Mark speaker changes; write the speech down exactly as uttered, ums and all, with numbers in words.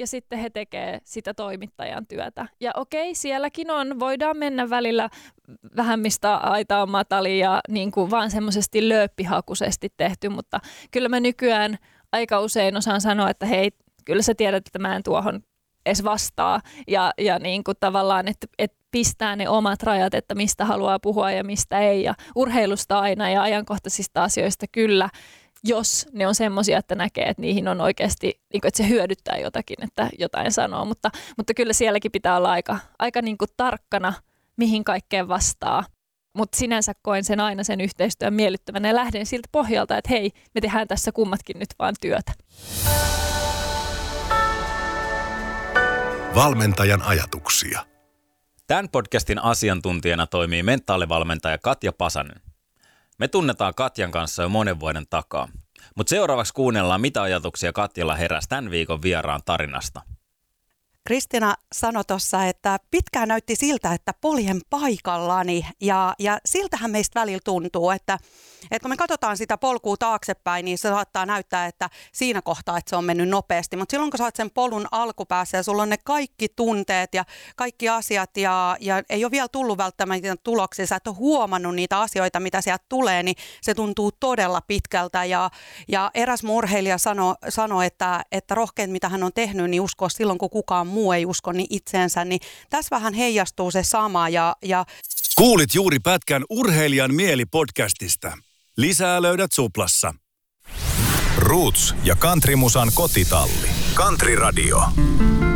Speaker 1: ja sitten he tekee sitä toimittajan työtä. Ja okei, sielläkin on, voidaan mennä välillä vähän mistä aita on matali ja niin kuin vaan semmoisesti lööppihakuisesti tehty, mutta kyllä mä nykyään aika usein osaan sanoa, että hei, kyllä sä tiedät, että mä en tuohon edes vastaa ja, ja niin kuin tavallaan, että, että pistää ne omat rajat, että mistä haluaa puhua ja mistä ei ja urheilusta aina ja ajankohtaisista asioista kyllä, jos ne on semmoisia, että näkee, että niihin on oikeasti, niin kuin, että se hyödyttää jotakin, että jotain sanoo, mutta, mutta kyllä sielläkin pitää olla aika, aika niin kuin tarkkana, mihin kaikkeen vastaa. Mutta sinänsä koen sen aina sen yhteistyön miellyttävänä ja lähden siltä pohjalta, että hei, me tehdään tässä kummatkin nyt vaan työtä.
Speaker 2: Valmentajan ajatuksia.
Speaker 3: Tämän podcastin asiantuntijana toimii mentaalivalmentaja Katja Pasanen. Me tunnetaan Katjan kanssa jo monen vuoden takaa, mutta seuraavaksi kuunnellaan, mitä ajatuksia Katjalla heräsi tämän viikon vieraan tarinasta.
Speaker 4: Kristiina sanoi tuossa, että pitkään näytti siltä, että poljen paikallani ja, ja siltähän meistä välillä tuntuu, että, että kun me katsotaan sitä polkua taaksepäin, niin se saattaa näyttää, että siinä kohtaa, että se on mennyt nopeasti, mutta silloin kun sä oot sen polun alkupäässä ja sulla on ne kaikki tunteet ja kaikki asiat ja, ja ei ole vielä tullut välttämättä tuloksia, sä et ole huomannut niitä asioita, mitä sieltä tulee, niin se tuntuu todella pitkältä ja, ja eräs murheilija sanoi, sano, että, että rohkein mitä hän on tehnyt, niin uskoa silloin, kun kukaan muu ei usko niin itseensä, niin tässä vähän heijastuu se sama. Ja, ja...
Speaker 2: Kuulit juuri pätkän Urheilijan mieli-podcastista. Lisää löydät Suplassa. Roots ja Countrymusan kotitalli. Country Radio.